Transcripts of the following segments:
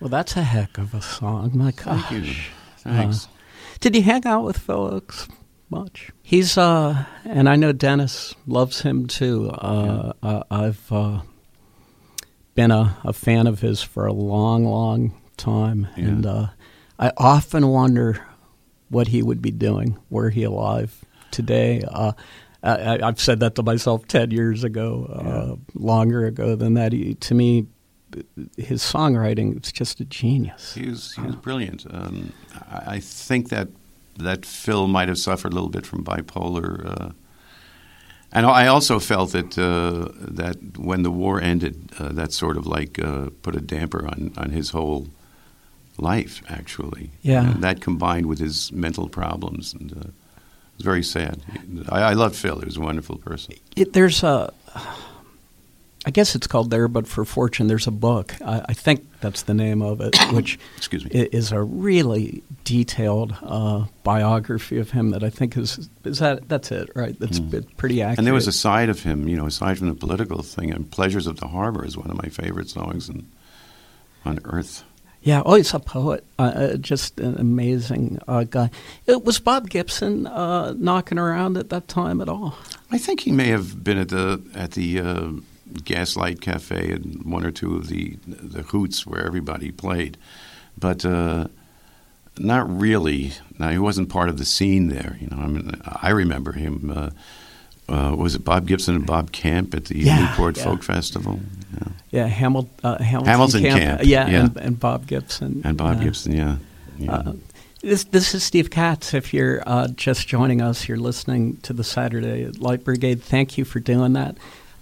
Well, that's a heck of a song. My gosh. Thank you. Thanks. Did you hang out with Phil Ochs much? He's, and I know Dennis loves him too. I've been a fan of his for a long, long time. Yeah. And I often wonder what he would be doing were he alive today. I've said that to myself 10 years ago, longer ago than that. To me, his songwriting is just a genius. He was brilliant. I think that Phil might have suffered a little bit from bipolar. And I also felt that when the war ended, that sort of like put a damper on his whole life, actually. Yeah. And that combined with his mental problems, and it was very sad. I loved Phil. He was a wonderful person. There's I guess it's called There But For Fortune. There's a book. I think that's the name of it, which is a really detailed biography of him that I think that's it, right? That's pretty accurate. And there was a side of him, aside from the political thing, and Pleasures of the Harbor is one of my favorite songs on earth. Yeah, he's a poet, just an amazing guy. Was Bob Gibson knocking around at that time at all? I think he may have been at the Gaslight Cafe and one or two of the hoots where everybody played, but not really. Now, he wasn't part of the scene there. I remember him. Was it Bob Gibson and Bob Camp at the Newport Folk Festival? Yeah, Hamilton Camp. And Bob Gibson. And Bob Gibson, This is Steve Katz. If you're just joining us, you're listening to the Saturday Light Brigade. Thank you for doing that.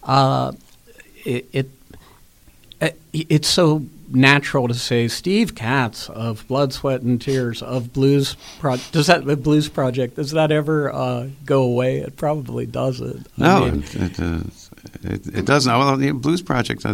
It's so natural to say Steve Katz of Blood, Sweat, and Tears of Blues Project. Blues Project, does that ever go away? It probably doesn't. No, it doesn't. Well, the Blues Project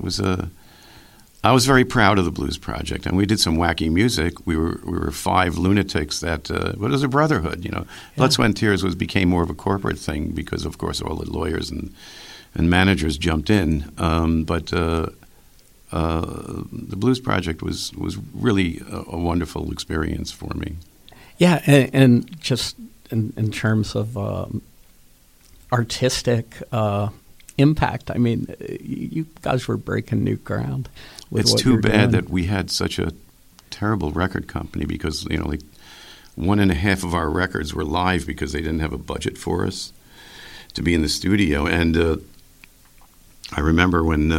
I was very proud of the Blues Project, and we did some wacky music. We were five lunatics that it was a brotherhood. Blood, Sweat, and Tears became more of a corporate thing because, of course, all the lawyers and managers jumped in. But the Blues Project was really a wonderful experience for me. Yeah, and just in terms of artistic impact, I mean, you guys were breaking new ground. It's too bad that we had such a terrible record company because, like 1.5 of our records were live because they didn't have a budget for us to be in the studio. And I remember when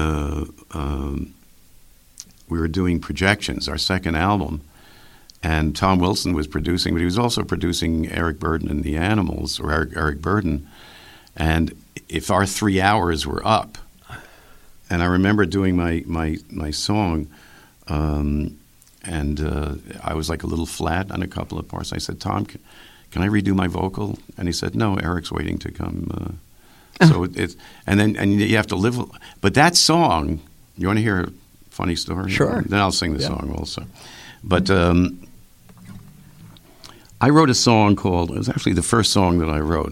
we were doing Projections, our second album, and Tom Wilson was producing, but he was also producing Eric Burdon and the Animals, or Eric Burdon. And if our 3 hours were up, and I remember doing my song, and I was like a little flat on a couple of parts. I said, Tom, can I redo my vocal? And he said, no, Eric's waiting to come. So and you have to live with. But that song, you want to hear a funny story? Sure. Then I'll sing the song also. But I wrote a song called. It was actually the first song that I wrote.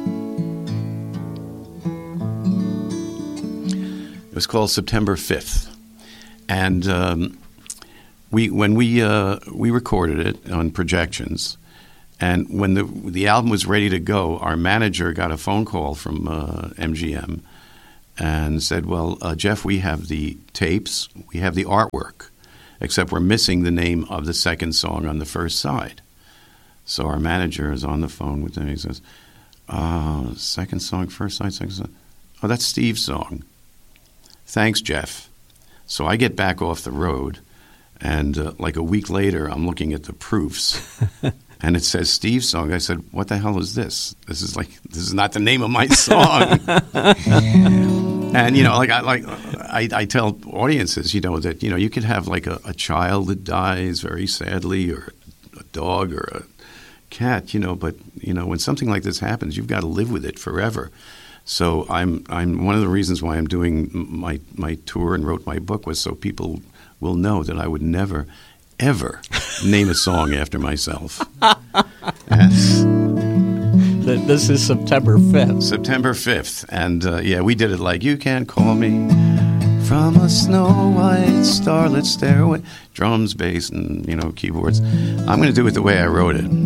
It was called September 5th, and when we recorded it on Projections, and when the album was ready to go, our manager got a phone call from MGM and said, "Well, Jeff, we have the tapes, we have the artwork, except we're missing the name of the second song on the first side." So our manager is on the phone with him. He says, "Second song, first side, second song. Oh, that's Steve's song." Thanks, Jeff. So I get back off the road, and like a week later, I'm looking at the proofs, and it says Steve's song. I said, "What the hell is this? This is not the name of my song." And I tell audiences, that you could have like a child that dies very sadly, or a dog, or a cat, but when something like this happens, you've got to live with it forever. So I'm one of the reasons why I'm doing my tour and wrote my book was so people will know that I would never, ever name a song after myself. Yes. This is September 5th. September 5th. And, we did it like, you can call me from a snow-white starlit stairway. Drums, bass, and, keyboards. I'm going to do it the way I wrote it.